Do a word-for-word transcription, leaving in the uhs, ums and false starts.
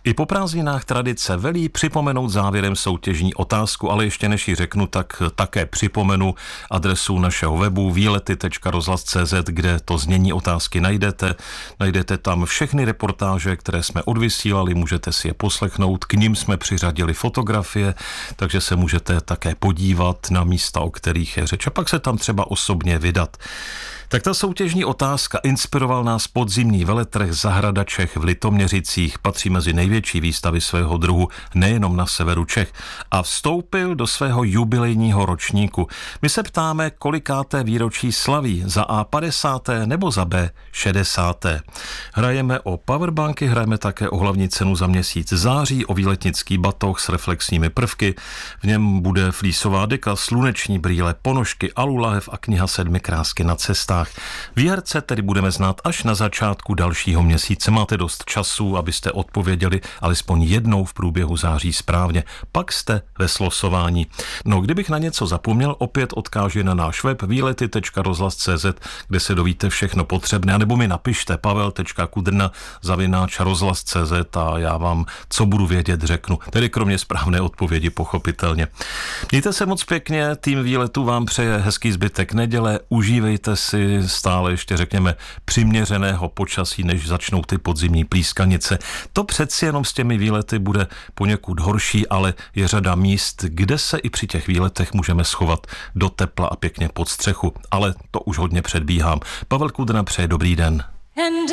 I po prázdninách tradice velí připomenout závěrem soutěžní otázku, ale ještě než ji řeknu, tak také připomenu adresu našeho webu výlety tečka rozhlas tečka cé zet, kde to znění otázky najdete. Najdete tam všechny reportáže, které jsme odvysílali, můžete si je poslechnout, k nim jsme přiřadili fotografie, takže se můžete také podívat na místa, o kterých je řeč, a pak se tam třeba osobně vydat. Tak ta soutěžní otázka: inspiroval nás podzimní veletrh Zahrada Čech v Litoměřicích, patří mezi největší výstavy svého druhu nejenom na severu Čech a vstoupil do svého jubilejního ročníku. My se ptáme, kolikáté výročí slaví, za A padesáté nebo za B šedesáté. Hrajeme o powerbanky, hrajeme také o hlavní cenu za měsíc září, o výletnický batoh s reflexními prvky, v něm bude flísová deka, sluneční brýle, ponožky, alulahev a kniha Sedmi krásky na cestách. Výherce tedy budeme znát až na začátku dalšího měsíce. Máte dost času, abyste odpověděli alespoň jednou v průběhu září správně. Pak jste ve slosování. No, kdybych na něco zapomněl, opět odkážu na náš web výlety tečka rozhlas tečka cé zet, kde se dovíte všechno potřebné, nebo mi napište pavel tečka kudrna zavináč rozhlas tečka cé zet a já vám, co budu vědět, řeknu. Tedy kromě správné odpovědi, pochopitelně. Mějte se moc pěkně, tým výletu vám přeje hezký zbytek neděle, užívejte si stále ještě, řekněme, přiměřeného počasí, než začnou ty podzimní plískanice. To přeci jenom s těmi výlety bude poněkud horší, ale je řada míst, kde se i při těch výletech můžeme schovat do tepla a pěkně pod střechu. Ale to už hodně předbíhám. Pavel Kudrna přeje dobrý den.